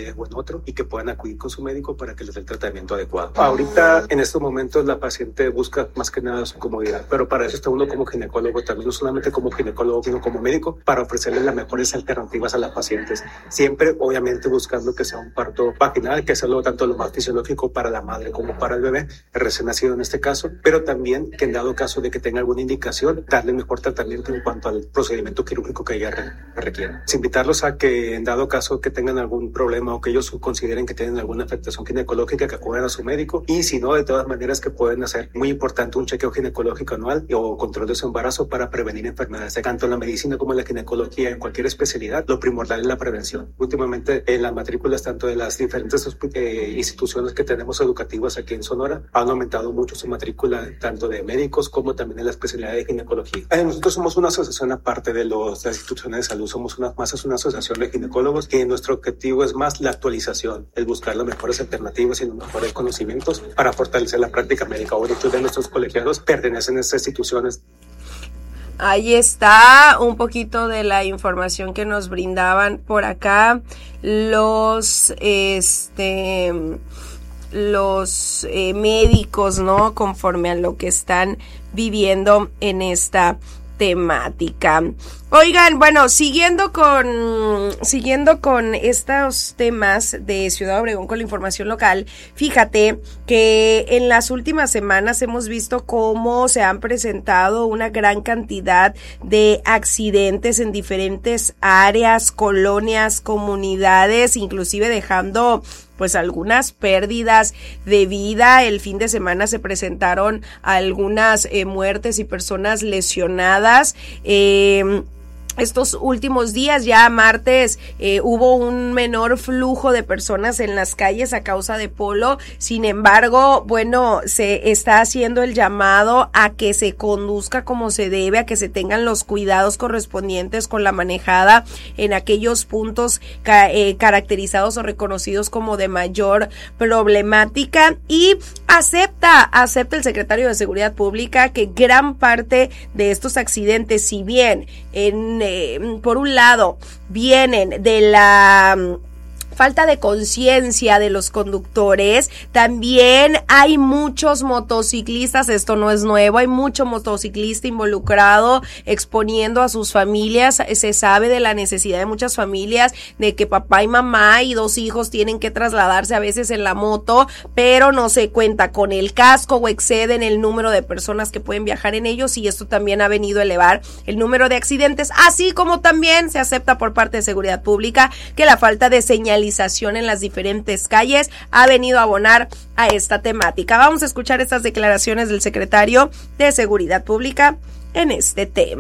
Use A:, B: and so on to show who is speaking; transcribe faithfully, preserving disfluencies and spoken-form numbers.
A: C o en otro y que puedan acudir con su médico para que les dé el tratamiento adecuado. Ahorita, en estos momentos, la paciente busca más que nada su comodidad, pero para eso está uno como ginecólogo también, no solamente como ginecólogo, sino como médico, para ofrecerle las mejores alternativas a las pacientes. Siempre, obviamente, buscando que sea un parto vaginal, que sea lo, tanto lo más fisiológico para la madre como para el bebé, el recién nacido en este caso, pero también que en dado caso de que tenga alguna indicación, darle mejor tratamiento en cuanto al procedimiento quirúrgico que ella re- requiera. Invitarlos a que en dado caso que tengan algún problema o que ellos consideren que tienen alguna afectación ginecológica, que acudan a su médico, y si no, de todas maneras que pueden hacer, muy importante, un chequeo ginecológico anual o control de su embarazo para prevenir enfermedades. Tanto en la medicina como en la ginecología, en cualquier especialidad, lo primordial es la prevención. Últimamente, en las matrículas tanto de las diferentes eh, instituciones que tenemos educativas aquí en Sonora, han aumentado mucho su matrícula, tanto de médicos como también en la especialidad de ginecología. Eh, nosotros somos una asociación aparte de los, las instituciones de salud, somos una, más es una asociación de ginecólogos, que nuestro objetivo es más la actualización, el buscar las mejores alternativas y los mejores conocimientos para fortalecer la práctica médica. Ahorita de nuestros colegiados pertenecen a estas instituciones.
B: Ahí está un poquito de la información que nos brindaban por acá los este los eh, médicos, ¿no? Conforme a lo que están viviendo en esta temática. Oigan, bueno, siguiendo con siguiendo con estos temas de Ciudad Obregón con la información local, fíjate que en las últimas semanas hemos visto cómo se han presentado una gran cantidad de accidentes en diferentes áreas, colonias, comunidades, inclusive dejando pues algunas pérdidas de vida. El fin de semana se presentaron algunas eh, muertes y personas lesionadas. Eh, Estos últimos días, ya martes, eh, hubo un menor flujo de personas en las calles a causa de polo. Sin embargo, bueno, se está haciendo el llamado a que se conduzca como se debe, a que se tengan los cuidados correspondientes con la manejada en aquellos puntos ca- eh, caracterizados o reconocidos como de mayor problemática. Y acepta, acepta el secretario de Seguridad Pública que gran parte de estos accidentes, si bien en Eh, por un lado vienen de la falta de conciencia de los conductores, también hay muchos motociclistas, esto no es nuevo, hay mucho motociclista involucrado exponiendo a sus familias. Se sabe de la necesidad de muchas familias de que papá y mamá y dos hijos tienen que trasladarse a veces en la moto, pero no se cuenta con el casco o exceden el número de personas que pueden viajar en ellos, y esto también ha venido a elevar el número de accidentes, así como también se acepta por parte de Seguridad Pública que la falta de señalización en las diferentes calles ha venido a abonar a esta temática. Vamos a escuchar estas declaraciones del secretario de Seguridad Pública en este tema.